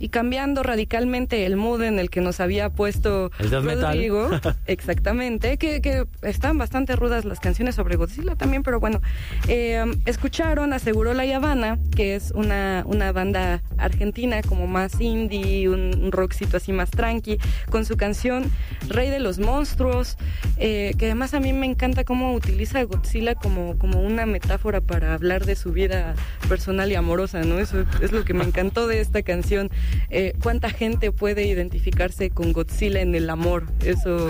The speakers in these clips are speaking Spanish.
y cambiando radicalmente el mood en el que nos había puesto el death Rodrigo. Metal. Exactamente, que están bastante rudas las canciones sobre Godzilla también, pero bueno, escucharon Aseguró La Habana, que es una banda argentina como más indie, un rockcito así más tranqui, con su canción Rey de los Monstruos, que además a mí me encanta cómo utiliza a Godzilla como una metáfora para hablar de su vida personal y amorosa, ¿no? Eso es lo que me encantó de esta canción. ¿Cuánta gente puede identificarse con Godzilla en el amor? Eso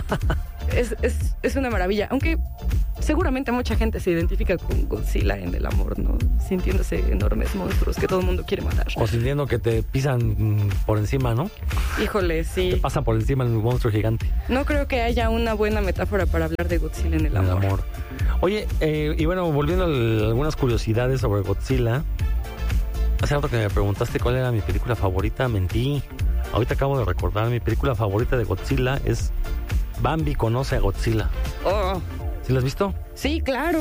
es una maravilla, aunque seguramente mucha gente se identifica con Godzilla en el amor, ¿no? Sintiéndose enormes monstruos que todo el mundo quiere matar. O sintiendo que te pisan por encima, ¿no? Híjole, sí. Te pasa por encima el monstruo gigante. No creo que haya una buena metáfora para hablar de Godzilla en el amor. Oye, y bueno, volviendo a algunas curiosidades sobre Godzilla. Hace rato que me preguntaste cuál era mi película favorita, mentí. Ahorita acabo de recordar, mi película favorita de Godzilla es Bambi conoce a Godzilla. Oh. ¿Sí la has visto? Sí, claro.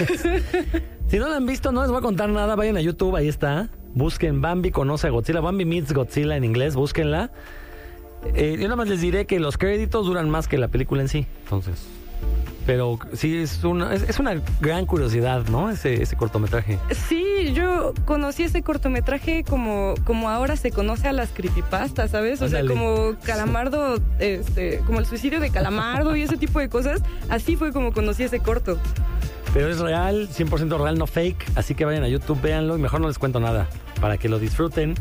Si no la han visto, no les voy a contar nada. Vayan a YouTube, ahí está. Busquen Bambi conoce a Godzilla. Bambi meets Godzilla en inglés, búsquenla. Yo nada más les diré que los créditos duran más que la película en sí. Entonces, pero sí es una gran curiosidad, ¿no? Ese cortometraje. Sí, yo conocí ese cortometraje como ahora se conoce a las creepypastas, ¿sabes? O sea, como Calamardo, como el suicidio de Calamardo y ese tipo de cosas. Así fue como conocí ese corto. Pero es real, 100% real, no fake. Así que vayan a YouTube, véanlo y mejor no les cuento nada para que lo disfruten.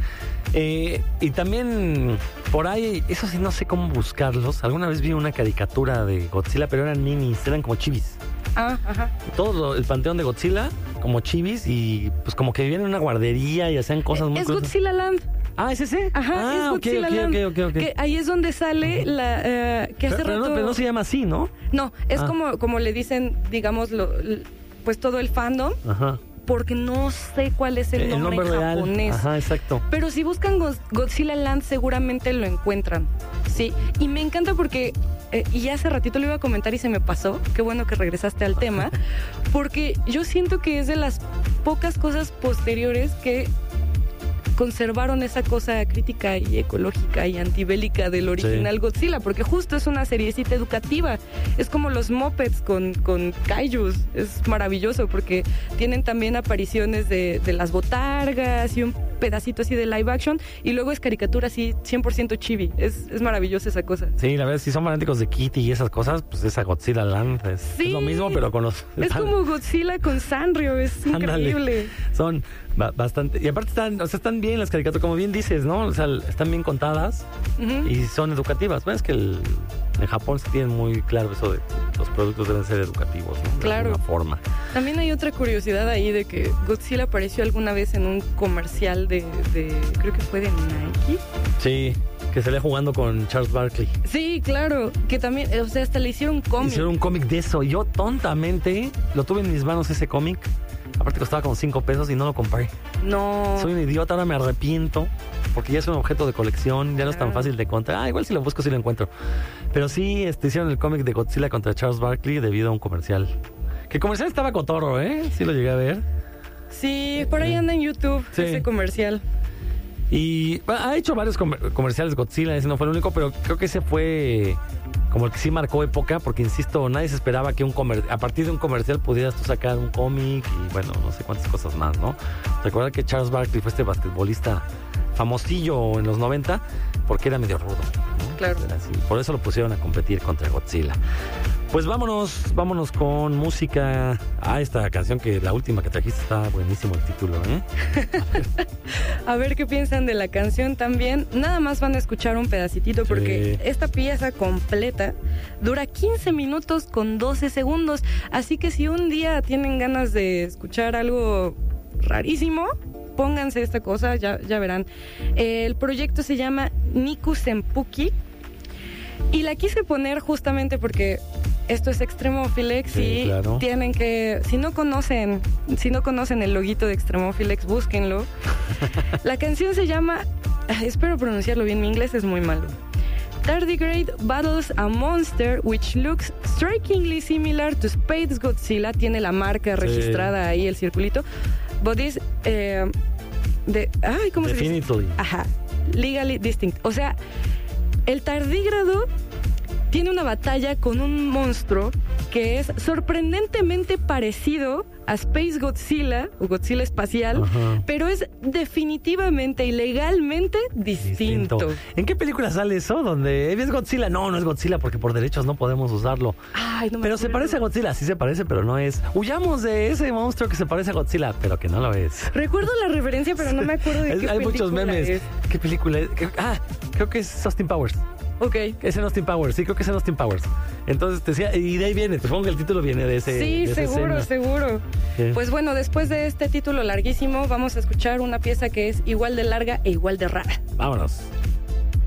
Y también por ahí, eso sí, no sé cómo buscarlos. Alguna vez vi una caricatura de Godzilla, pero eran minis, eran como chivis. Ah, ajá. Todo el panteón de Godzilla, como chivis, y pues como que vivían en una guardería y hacían cosas muy curiosas. Es Godzilla Land. Ah, ¿es ese? Ajá, es Godzilla Land. Ok. Que ahí es donde sale la... que hace pero rato... pero no se llama así, ¿no? No, es como le dicen, digamos, pues todo el fandom. Ajá. Porque no sé cuál es el nombre en real. japonés. Ajá, exacto. Pero si buscan Godzilla Land seguramente lo encuentran. Sí, y me encanta porque... y hace ratito lo iba a comentar y se me pasó. Qué bueno que regresaste al tema. Porque yo siento que es de las pocas cosas posteriores que conservaron esa cosa crítica y ecológica y antibélica del original Godzilla, porque justo es una seriecita educativa. Es como los Muppets con kaijus. Es maravilloso porque tienen también apariciones de las botargas y un pedacito así de live action, y luego es caricatura así 100% chibi. Es maravillosa esa cosa. Sí, la verdad, si son fanáticos de Kitty y esas cosas, pues esa Godzilla Land es lo mismo, pero con los... Es como Godzilla con Sanrio, es increíble. Son bastante... Y aparte están bien las caricaturas, como bien dices, ¿no? O sea, están bien contadas y son educativas. Bueno, es que en Japón se tiene muy claro eso de que los productos deben ser educativos, ¿no? Claro. De alguna forma. También hay otra curiosidad ahí de que Godzilla apareció alguna vez en un comercial de creo que fue de Nike. Sí, que salía jugando con Charles Barkley. Sí, claro, que también, o sea, hasta le hicieron cómic. Hicieron un cómic de eso. Yo tontamente lo tuve en mis manos ese cómic. Aparte costaba como 5 pesos y no lo compré. No. Soy un idiota, ahora me arrepiento. Porque ya es un objeto de colección, ya no es tan fácil de encontrar. Igual si lo busco sí lo encuentro. Pero sí, hicieron el cómic de Godzilla contra Charles Barkley debido a un comercial. Que el comercial estaba cotorro, ¿eh? Sí lo llegué a ver. Sí, por ahí anda en YouTube ese comercial. Y bueno, ha hecho varios comerciales Godzilla, ese no fue el único, pero creo que ese fue como el que sí marcó época, porque insisto, nadie se esperaba que a partir de un comercial pudieras tú sacar un cómic y bueno, no sé cuántas cosas más, ¿no? Recuerda que Charles Barkley fue este basquetbolista famosillo en los 90 porque era medio rudo, ¿no? Claro. Así, por eso lo pusieron a competir contra Godzilla. Pues vámonos con música. Esta canción que la última que trajiste está buenísimo el título, ¿eh? A ver qué piensan de la canción también. Nada más van a escuchar un pedacitito porque esta pieza completa dura 15 minutos con 12 segundos. Así que si un día tienen ganas de escuchar algo rarísimo, pónganse esta cosa, ya verán. El proyecto se llama Niku Senpuki y la quise poner justamente porque esto es Extremophilex y claro, tienen que, si no conocen el loguito de Extremophilex, búsquenlo. La canción se llama, espero pronunciarlo bien, mi inglés es muy malo. Tardigrade battles a monster which looks strikingly similar to Space Godzilla. Tiene la marca registrada ahí, el circulito. But is ¿Cómo se dice? Definitely. Ajá. Legally Distinct. O sea, el tardígrado tiene una batalla con un monstruo que es sorprendentemente parecido a Space Godzilla o Godzilla espacial, pero es definitivamente y legalmente distinto. ¿En qué película sale eso? ¿Donde es Godzilla? No es Godzilla porque por derechos no podemos usarlo. Ay, no me pero acuerdo. se parece a Godzilla, sí se parece, pero no es. Huyamos de ese monstruo que se parece a Godzilla, pero que no lo es. Recuerdo la referencia, pero no me acuerdo de qué película. Hay muchos memes. Es. ¿Qué película es? Creo que es Austin Powers. Ok. Es en Austin Powers, sí, creo que es en Austin Powers. Entonces te decía, y de ahí viene, supongo que el título viene de ese. Sí, de esa seguro. Sí. Pues bueno, después de este título larguísimo, vamos a escuchar una pieza que es igual de larga e igual de rara. Vámonos.